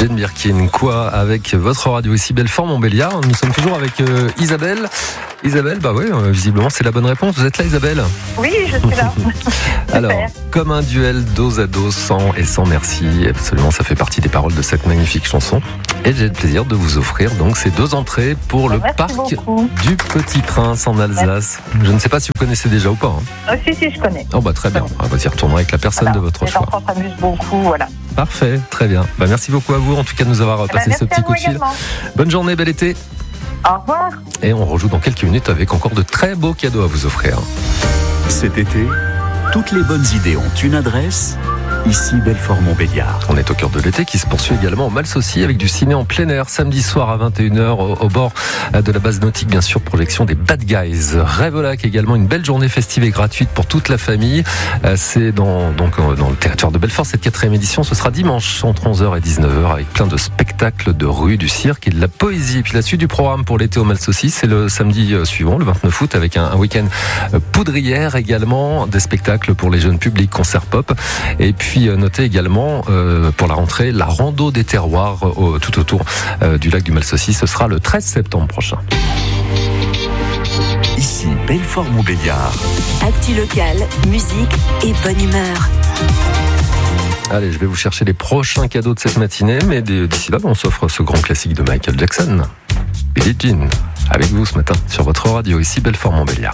Jane Birkin, quoi, avec votre radio ici Belfort Montbéliard. Nous sommes toujours avec Isabelle. Isabelle, bah oui, visiblement c'est la bonne réponse. Vous êtes là, Isabelle ? Oui, je suis là. Alors, comme un duel dos à dos, sans et sans merci, absolument, ça fait partie des paroles de cette magnifique chanson. Et j'ai le plaisir de vous offrir donc ces 2 entrées pour le parc du Petit Prince en Alsace. Je ne sais pas si vous connaissez déjà ou pas. Si, je connais. Oh bah très bien, on va y retourner avec la personne de votre choix. Les enfants s'amusent beaucoup, voilà. Parfait, très bien. Bah, merci beaucoup à vous en tout cas de nous avoir passé ce petit coup de fil. Également. Bonne journée, bel été. Au revoir. Et on rejoue dans quelques minutes avec encore de très beaux cadeaux à vous offrir. Cet été, toutes les bonnes idées ont une adresse. Ici Belfort Montbéliard. On est au cœur de l'été qui se poursuit également au Malsaucy avec du ciné en plein air samedi soir à 21h au bord de la base nautique, bien sûr, projection des Bad Guys. Rêvelac également, une belle journée festive et gratuite pour toute la famille. C'est dans le territoire de Belfort. Cette 4e édition, ce sera dimanche entre 11h et 19h avec plein de spectacles de rue, du cirque et de la poésie. Et puis la suite du programme pour l'été au Malsaucy, c'est le samedi suivant, le 29 août, avec un week-end poudrière également, des spectacles pour les jeunes publics, concerts pop. Et puis notez également pour la rentrée la rando des terroirs tout autour du lac du Malsaucy. Ce sera le 13 septembre prochain. Ici Belfort Montbéliard. Actu locale, musique et bonne humeur. Allez, je vais vous chercher les prochains cadeaux de cette matinée, mais d'ici là, on s'offre ce grand classique de Michael Jackson, Billie Jean, avec vous ce matin sur votre radio ici Belfort Montbéliard.